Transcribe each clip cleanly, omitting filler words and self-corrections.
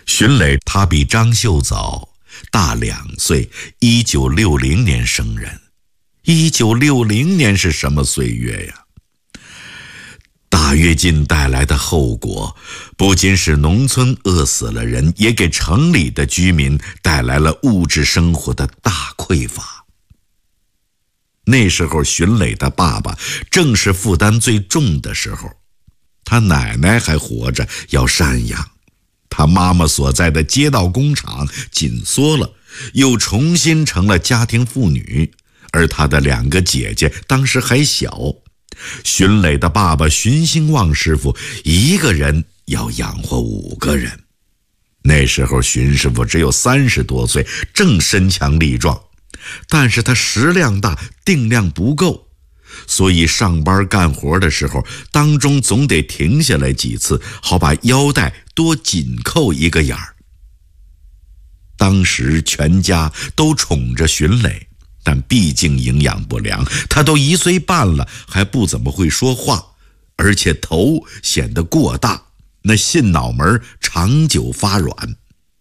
荀磊他比张秀早大2岁，1960年生人。1960年是什么岁月呀？大跃进带来的后果，不仅使农村饿死了人，也给城里的居民带来了物质生活的大匮乏。那时候荀磊的爸爸正是负担最重的时候，他奶奶还活着要赡养，他妈妈所在的街道工厂紧缩了，又重新成了家庭妇女，而他的2个姐姐当时还小。荀磊的爸爸荀兴旺师傅一个人要养活5个人。那时候荀师傅只有30多岁，正身强力壮，但是他食量大，定量不够，所以上班干活的时候当中总得停下来几次，好把腰带多紧扣一个眼儿。当时全家都宠着荀磊，但毕竟营养不良，他都1岁半了，还不怎么会说话，而且头显得过大，那信脑门长久发软。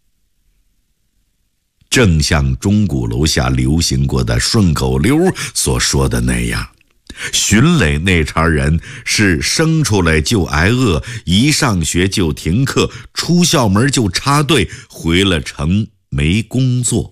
正像钟鼓楼下流行过的顺口溜所说的那样，荀磊那茬人是生出来就挨饿，一上学就停课，出校门就插队，回了城没工作。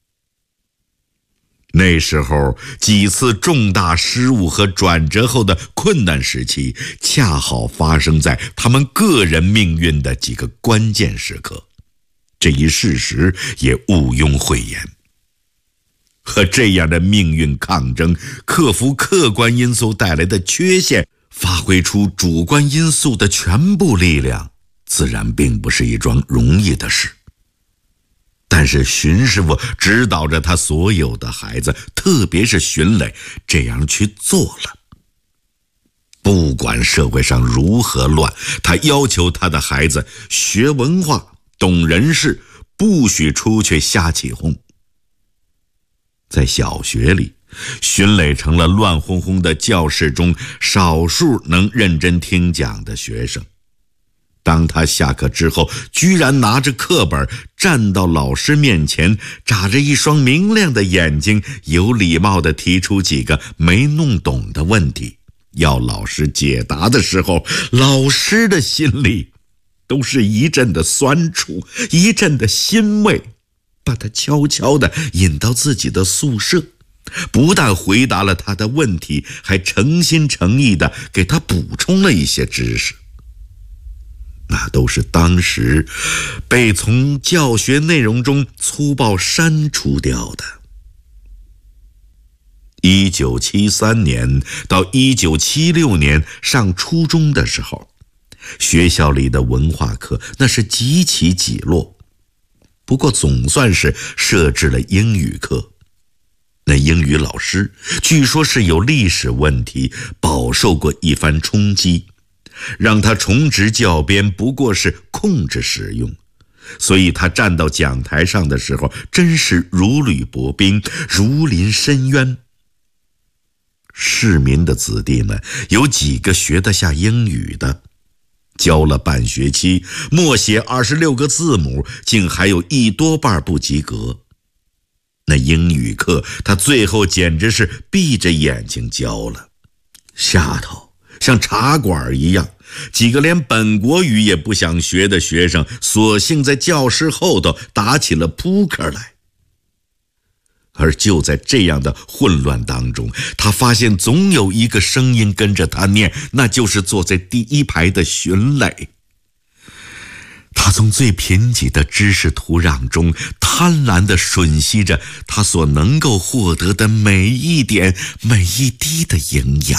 那时候几次重大失误和转折后的困难时期，恰好发生在他们个人命运的几个关键时刻，这一事实也毋庸讳言。和这样的命运抗争，克服客观因素带来的缺陷，发挥出主观因素的全部力量，自然并不是一桩容易的事。但是荀师傅指导着他所有的孩子，特别是荀磊，这样去做了。不管社会上如何乱，他要求他的孩子学文化，懂人事，不许出去瞎起哄。在小学里，荀磊成了乱哄哄的教室中少数能认真听讲的学生。当他下课之后，居然拿着课本站到老师面前，眨着一双明亮的眼睛，有礼貌地提出几个没弄懂的问题，要老师解答的时候，老师的心里都是一阵的酸楚，一阵的欣慰，把他悄悄地引到自己的宿舍，不但回答了他的问题，还诚心诚意地给他补充了一些知识。那都是当时被从教学内容中粗暴删除掉的。1973年到1976年上初中的时候，学校里的文化课那是极其几落，不过总算是设置了英语课。那英语老师据说是有历史问题，饱受过一番冲击，让他重执教鞭不过是控制使用，所以他站到讲台上的时候，真是如履薄冰，如临深渊。市民的子弟们有几个学得下英语的，教了半学期，默写26个字母，竟还有一多半不及格。那英语课他最后简直是闭着眼睛教了，下头像茶馆一样，几个连本国语也不想学的学生，索性在教室后头打起了扑克来。而就在这样的混乱当中，他发现总有一个声音跟着他念，那就是坐在第一排的荀磊。他从最贫瘠的知识土壤中贪婪地吮吸着他所能够获得的每一点每一滴的营养。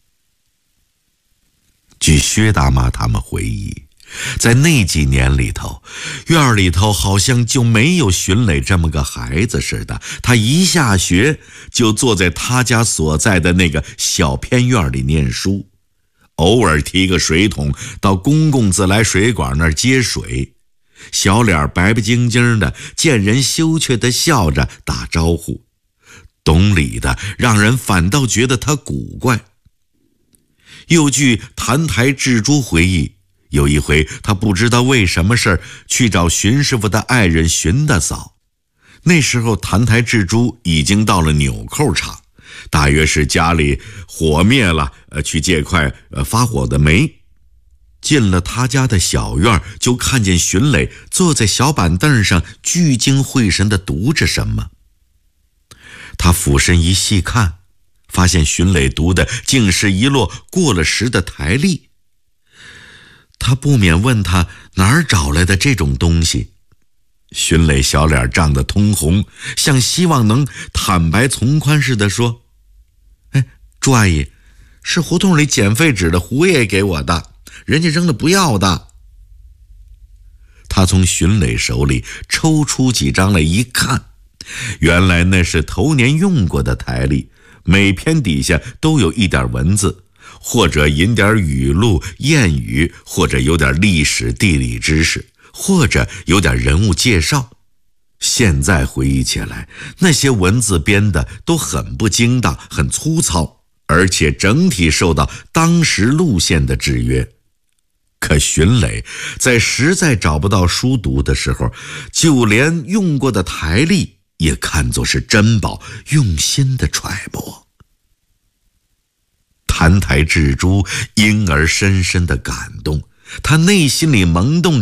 据薛大妈他们回忆，在那几年里头，院里头好像就没有荀磊这么个孩子似的，他一下学就坐在他家所在的那个小偏院里念书，偶尔提个水桶到公共自来水管那儿接水，小脸白白晶晶的，见人羞怯地笑着打招呼，懂礼的让人反倒觉得他古怪。又据谭台智珠回忆， 有一回，他不知道为什么事儿去找荀师傅的爱人荀大嫂。那时候澹台智珠已经到了纽扣厂，大约是家里火灭了，去借块发火的煤。进了他家的小院，就看见荀磊坐在小板凳上，聚精会神地读着什么。他俯身一细看，发现荀磊读的竟是一摞过了时的台历。他不免问他哪儿找来的这种东西。荀磊小脸涨得通红，像希望能坦白从宽似的说：“朱阿姨，是胡同里捡废纸的胡爷爷给我的，人家扔了不要的。”他从荀磊手里抽出几张来一看，原来那是头年用过的台历，每篇底下都有一点文字，或者引点语录谚语，或者有点历史地理知识，或者有点人物介绍。现在回忆起来，那些文字编的都很不精当，很粗糙，而且整体受到当时路线的制约。可荀磊在实在找不到书读的时候，就连用过的台历也看作是珍宝，用心的揣摩。澹台智珠因而深深的感动，他内心里萌动